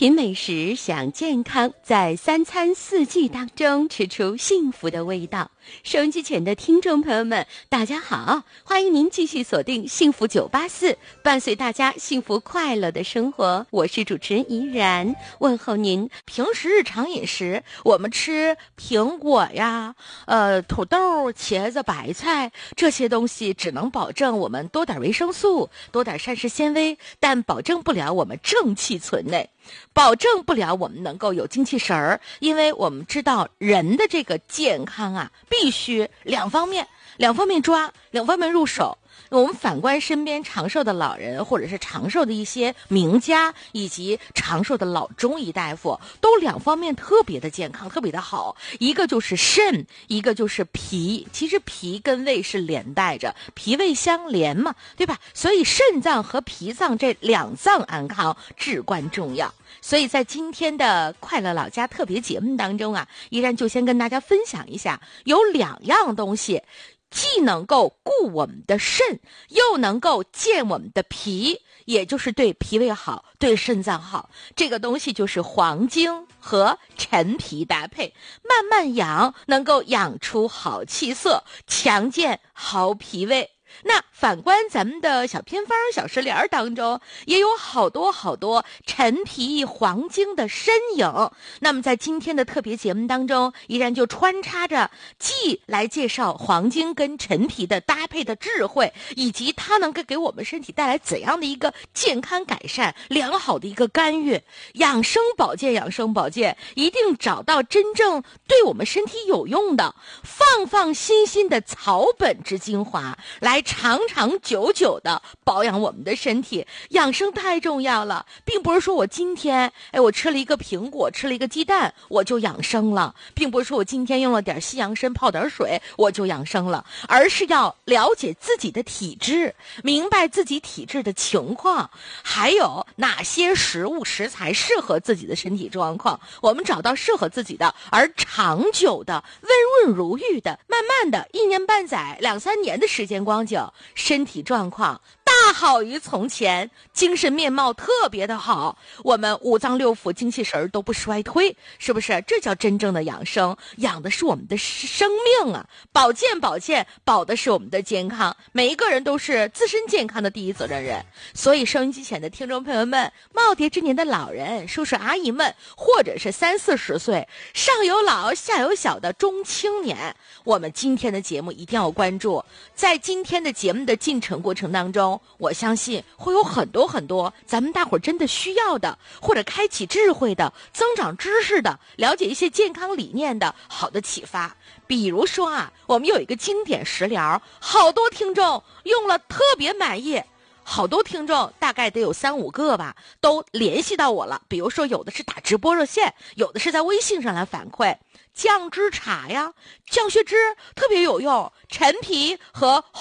品美食，享健康，在三餐四季当中吃出幸福的味道。收音机前的听众朋友们，大家好，欢迎您继续锁定幸福984，伴随大家幸福快乐的生活。我是主持人怡然，问候您。平时日常饮食，我们吃苹果呀、土豆、茄子、白菜这些东西，只能保证我们多点维生素，多点膳食纤维，但保证不了我们正气存内。保证不了我们能够有精气神儿，因为我们知道人的这个健康啊，必须两方面抓，两方面入手。我们反观身边长寿的老人，或者是长寿的一些名家，以及长寿的老中医大夫，都两方面特别的健康，特别的好。一个就是肾，一个就是脾。其实脾跟胃是连带着，脾胃相连嘛，对吧？所以肾脏和脾脏这两脏安康至关重要。所以在今天的快乐老家特别节目当中啊，依然就先跟大家分享一下，有两样东西既能够顾我们的肾，又能够健我们的脾，也就是对脾胃好，对肾脏好。这个东西就是黄精和陈皮搭配，慢慢养，能够养出好气色，强健好脾胃。那反观咱们的小偏方、小食联当中，也有好多陈皮、黄精的身影。那么在今天的特别节目当中，依然就穿插着既来介绍黄精跟陈皮的搭配的智慧，以及它能够给我们身体带来怎样的一个健康改善、良好的一个干预。养生保健，一定找到真正对我们身体有用的、放心的草本之精华，来长久的保养我们的身体。养生太重要了，并不是说我今天我吃了一个苹果，吃了一个鸡蛋我就养生了，并不是说我今天用了点西洋参泡点水我就养生了，而是要了解自己的体质，明白自己体质的情况，还有哪些食物食材适合自己的身体状况，我们找到适合自己的，而长久的温润如玉的，慢慢的1年半载2、3年的时间光景，身体状况大好于从前，精神面貌特别的好，我们五脏六腑精气神都不衰退，是不是？这叫真正的养生，养的是我们的生命啊！保健保的是我们的健康，每一个人都是自身健康的第一责任人。所以收音机前的听众朋友们，耄耋之年的老人、叔叔阿姨们，或者是30、40岁上有老下有小的中青年，我们今天的节目一定要关注。在今天的节目的进程过程当中，我相信会有很多咱们大伙真的需要的，或者开启智慧的、增长知识的、了解一些健康理念的好的启发。比如说啊，我们有一个经典食疗，好多听众用了特别满意，好多听众大概得有3、5个吧，都联系到我了。比如说有的是打直播热线，有的是在微信上来反馈。降脂茶呀，降血脂特别有用，陈皮和